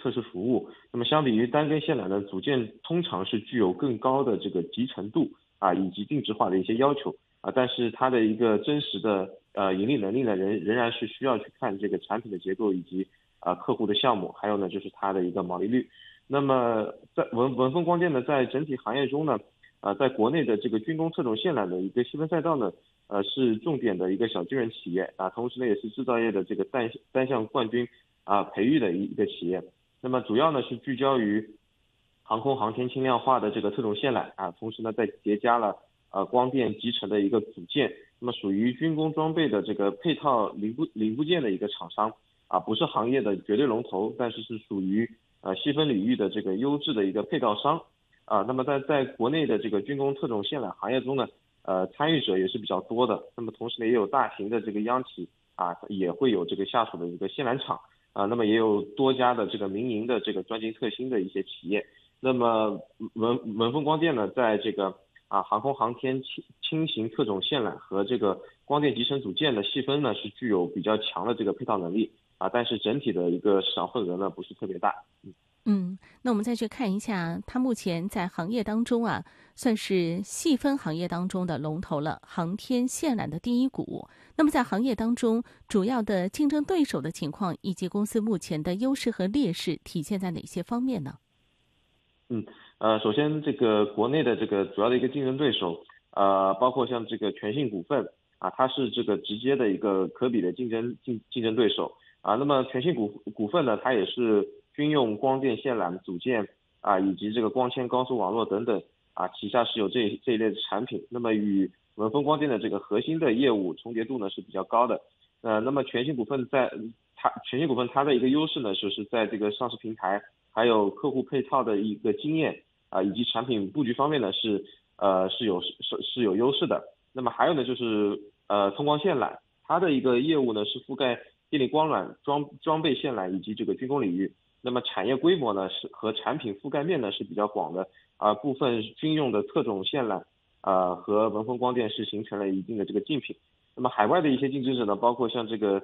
测试服务。那么相比于单根线缆的组件，通常是具有更高的这个集成度以及定制化的一些要求但是它的一个真实的盈利能力呢，仍然是需要去看这个产品的结构以及客户的项目，还有呢就是它的一个毛利率。那么在文峰光电呢，在整体行业中呢，在国内的这个军工特种线缆的一个细分赛道呢，是重点的一个小金人企业同时呢也是制造业的这个单项冠军培育的一个企业。那么主要呢是聚焦于航空航天轻量化的这个特种线缆同时呢再叠加了光电集成的一个组件，那么属于军工装备的这个配套零部件的一个厂商不是行业的绝对龙头，但是是属于细分领域的这个优质的一个配套商那么在国内的这个军工特种线缆行业中呢，参与者也是比较多的。那么同时呢，也有大型的这个央企也会有这个下属的一个线缆厂那么也有多家的这个民营的这个专精特新的一些企业。那么文峰光电呢，在这个航空航天轻型特种线缆和这个光电集成组件的细分呢，是具有比较强的这个配套能力但是整体的一个市场份额呢不是特别大。 那我们再去看一下，它目前在行业当中算是细分行业当中的龙头了，航天线缆的第一股。那么在行业当中，主要的竞争对手的情况以及公司目前的优势和劣势体现在哪些方面呢？ 首先这个国内的这个主要的一个竞争对手包括像这个全信股份它是这个直接的一个可比的竞争对手那么全信股份呢，它也是军用光电线缆组件以及这个光纤高速网络等等旗下是有这一类的产品。那么与文峰光电的这个核心的业务重叠度呢是比较高的。那么全信股份它的一个优势呢，就是在这个上市平台还有客户配套的一个经验以及产品布局方面呢是有优势的。那么还有呢就是通光线缆，它的一个业务呢是覆盖电力光缆装备线缆以及这个军工领域。那么产业规模呢是和产品覆盖面呢是比较广的部分军用的特种线缆和文峰光电是形成了一定的这个竞品。那么海外的一些竞争者呢，包括像这个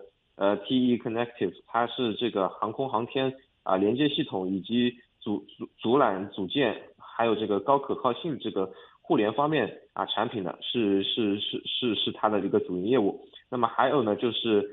TE Connective， 它是这个航空航天连接系统以及阻缆组件，还有这个高可靠性这个互联方面产品呢是它的一个主营业务。那么还有呢就是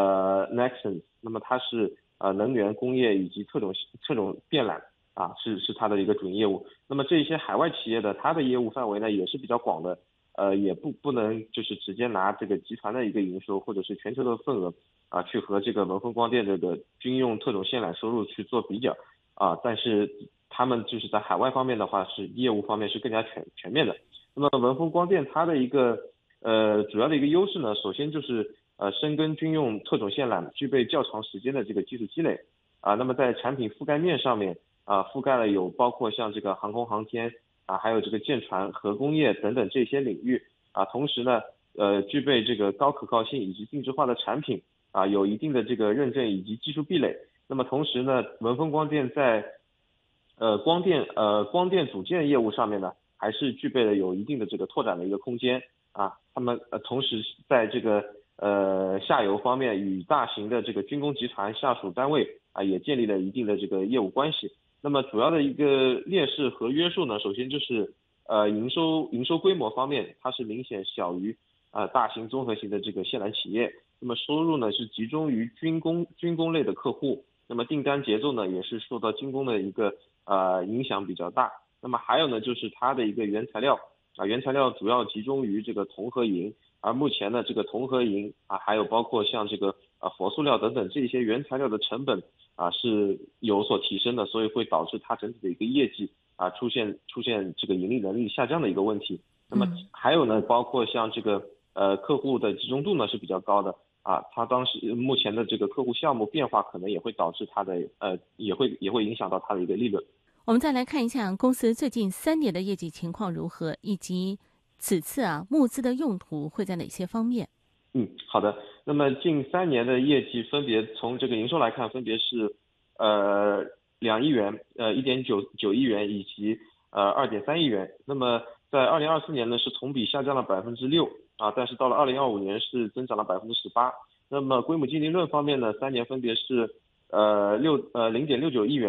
Nexon， 那么它是能源工业以及特种电缆是它的一个主营业务。那么这一些海外企业的它的业务范围呢也是比较广的也不能就是直接拿这个集团的一个营收或者是全球的份额去和这个文峰光电这个军用特种线缆收入去做比较但是他们就是在海外方面的话是业务方面是更加全面的。那么文峰光电它的一个主要的一个优势呢，首先就是深耕军用特种线缆，具备较长时间的这个技术积累那么在产品覆盖面上面覆盖了有包括像这个航空航天还有这个舰船、核工业等等这些领域同时呢具备这个高可靠性以及定制化的产品有一定的这个认证以及技术壁垒。那么同时呢，文峰光电在光电组件业务上面呢，还是具备了有一定的这个拓展的一个空间他们同时在这个下游方面与大型的这个军工集团下属单位也建立了一定的这个业务关系。那么主要的一个劣势和约束呢，首先就是营收规模方面，它是明显小于大型综合型的这个线缆企业。那么收入呢是集中于军工类的客户，那么订单节奏呢也是受到军工的一个影响比较大。那么还有呢就是它的一个原材料主要集中于这个铜和银，而目前呢这个铜和银还有包括像这个佛塑料等等这些原材料的成本是有所提升的，所以会导致它整体的一个业绩出现这个盈利能力下降的一个问题。那么还有呢包括像这个客户的集中度呢是比较高的它目前的这个客户项目变化可能也会导致它的也会影响到它的一个利润。 我们再来看一下公司最近3年的业绩情况如何，以及此次募资的用途会在哪些方面？ 好的。那么近3年的业绩分别从这个营收来看，分别是2亿元、1.9亿元以及2.3亿元。那么在2024年呢是同比下降了6%但是到了2025年是增长了18%。那么规模净利润方面呢，3年分别是0.69亿元。